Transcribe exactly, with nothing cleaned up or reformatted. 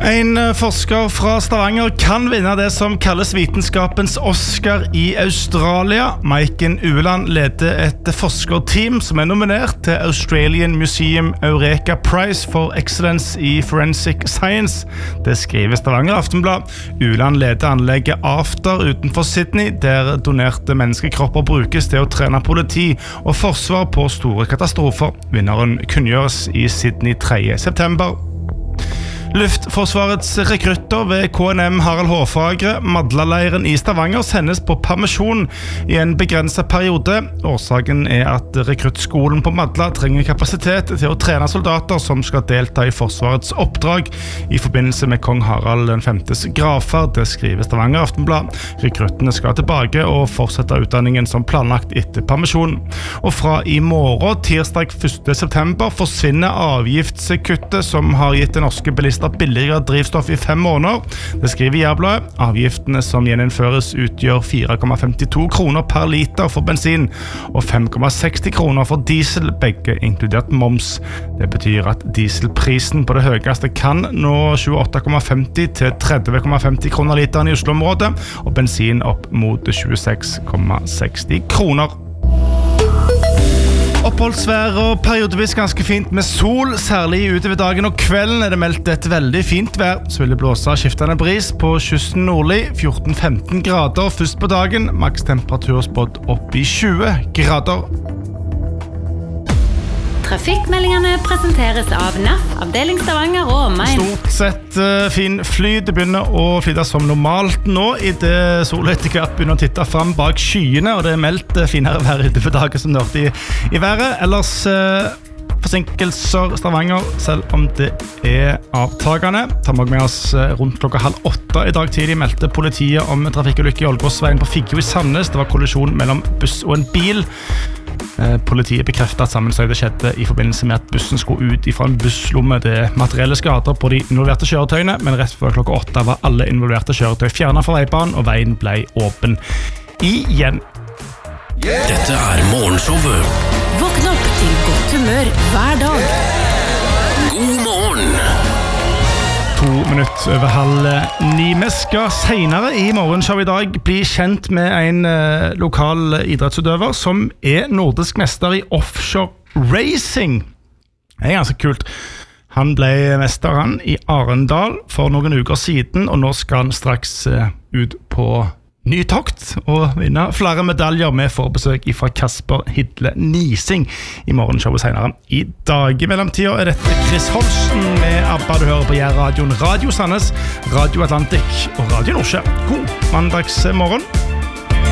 En forsker fra Stavanger kan vinne det som kalles vitenskapens Oscar i Australia. Maiken Ueland leder et forskerteam som er nominert til Australian Museum Eureka Prize for Excellence i Forensic Science. Det skriver Stavanger Aftenblad. Ueland leder anlegget After utenfor Sydney, der donerte menneskekropper brukes til å trene politi og forsvar på store katastrofer. Vinneren kunngjøres i Sydney tredje september. Luftforsvarets rekrutter ved K N M Harald Hårfagre, Madla-leiren i Stavanger, sendes på permisjon i en begrenset periode. Årsaken er at rekruttskolen på Madla trenger kapasitet til å trene soldater som skal delta i Forsvarets oppdrag i forbindelse med kong Harald den femtes gravferd. Det skriver Stavanger Aftenblad. Rekruttene skal tilbake og fortsette utdanningen som planlagt etter permisjon. Og fra i morgen, tirsdag første september, forsvinner avgiftskuttet som har gitt den norske bilisten billigere drivstoff i fem måneder. Det skriver Jærbladet. Avgiftene som gjeninnføres utgjør fire komma femtito kroner per liter for bensin og fem komma seksti kroner for diesel, begge inkludert moms. Det betyr at dieselprisen på det høyeste kan nå tjueåtte komma femti til tretti komma femti kroner literen i Oslo-området, og bensin opp mot tjueseks komma seksti kroner. Oppholdsvær og periodevis ganske fint med sol, særlig utover dagen og kvelden er det meldt et veldig fint vær. Så vil det blåse skiftende bris på kysten nordlig, fjorten til femten grader først på dagen, maks temperatur spådd opp i tjue grader. Trafikkmeldingene presenteres av N A F, avdeling Stavanger og omegn. Stort sett uh, fin fly. Det begynner å flyte som normalt nå, i det solen etter hvert begynner å titte frem bak skyene, og det er meldt uh, finere vær ute for dagen som nørt i, i været. Ellers uh, forsinkelser Stavanger, selv om det er avtagende. Tar vi med oss uh, rundt klokka halv åtte i dag tidlig meldte politiet om trafikkulykke i Ålgårdsveien på Figgjo i Sandnes. Det var kollisjon mellom buss og en bil. Politiet bekreftet at sammenstøydet skjedde i forbindelse med at bussen skulle ut fra en busslomme. Det er materielle skader på de involverte kjøretøyene, men rett før klokka åtte var alle involverte kjøretøy fjernet fra veibanen, og veien ble åpen igjen. Yeah! Dette er morgenshowet. Våkn opp til godt humør hver dag. Yeah! God morgen! To minutter over halv ni. Vi skal senere i morgenshow i dag bli kjent med en uh, lokal idrettsutøver som er nordisk mester i offshore racing. Det er ganske kult. Han ble mester han i Arendal for noen uker siden, og nå skal han straks uh, ut på ny tokt og vinne flere medaljer med forbesøk fra Kasper Hidle Nising i morgenshowet senere. I dag i mellomtida er dette Chris Holsten med ABBA. Du hører på Jærradioen, Radio Sandnes, Radio Atlantic og Radio Nordsjø. God mandagsmorgen.